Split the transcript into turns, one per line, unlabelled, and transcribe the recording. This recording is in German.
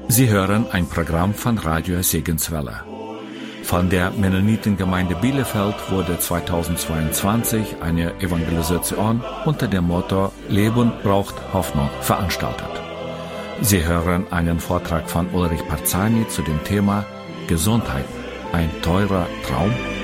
Sie hören ein Programm von Radio Segenswelle. Von der Mennonitengemeinde Bielefeld wurde 2022 eine Evangelisation unter dem Motto Leben braucht Hoffnung veranstaltet. Sie hören einen Vortrag von Ulrich Parzani zu dem Thema Gesundheit, ein teurer Traum?